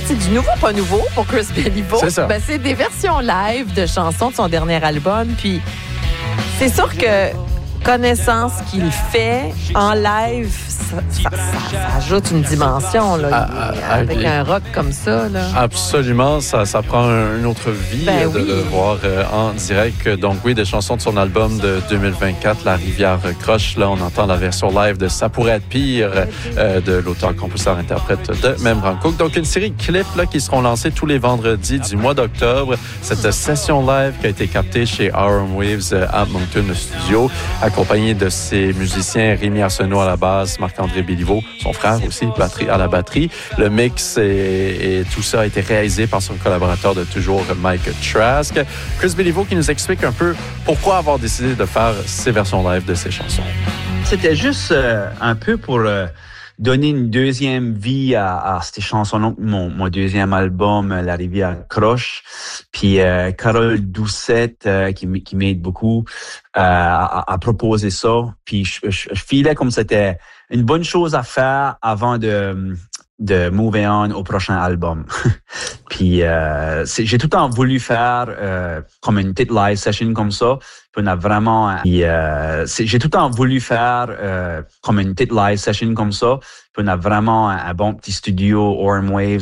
c'est du nouveau, pas nouveau pour Chris Béliveau. C'est ça. Ben, c'est des versions live de chansons de son dernier album. Puis c'est sûr que connaissant ce qu'il fait en live, ça ajoute une dimension là, avec un rock comme ça. Là. Absolument, ça prend une autre vie de le voir en direct. Donc oui, des chansons de son album de 2024, La Rivière Croche. Là, on entend la version live de Ça pourrait être pire de l'auteur, compositeur, interprète de Memran Cook. Donc une série de clips là, qui seront lancés tous les vendredis du mois d'octobre. Cette session live qui a été captée chez Arum Waves à Moncton Studio, accompagné de ses musiciens Rémi Arsenault à la basse, Marc-André Béliveau, son frère aussi, à la batterie. Le mix et tout ça a été réalisé par son collaborateur de toujours, Mike Trask. Chris Béliveau qui nous explique un peu pourquoi avoir décidé de faire ces versions live de ses chansons. C'était juste un peu pour donner une deuxième vie à ces chansons. Mon deuxième album, La Rivière Croche. Puis Carole Doucette, qui m'aide beaucoup, a proposé ça. Puis je filais comme c'était une bonne chose à faire avant de move on au prochain album. Puis j'ai tout le temps voulu faire comme une petite live session comme ça. Puis on a vraiment j'ai tout le temps voulu faire comme une petite live session comme ça. Puis on a vraiment un bon petit studio Orm Waves